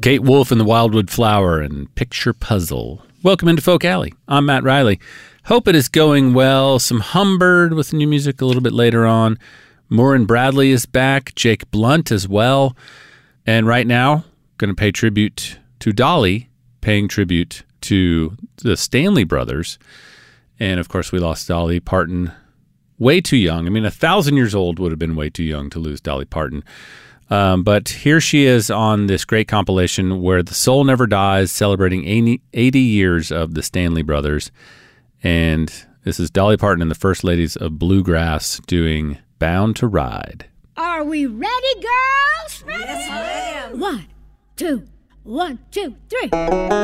Kate Wolf and the Wildwood Flower and Picture Puzzle. Welcome into Folk Alley. I'm Matt Riley. Hope it is going well. Some Humbird with new music a little bit later on. Morin Bradley is back. Jake Blunt as well. And right now, going to pay tribute to Dolly, paying tribute to the Stanley Brothers. And of course, we lost Dolly Parton way too young. I mean, 1,000 years old would have been way too young to lose Dolly Parton. But here she is on this great compilation where the Soul Never Dies, celebrating 80 years of the Stanley Brothers. And this is Dolly Parton and the First Ladies of Bluegrass doing Bound to Ride. Are we ready, girls? Ready? Yes, ma'am. 1, 2, 1, 2, 3.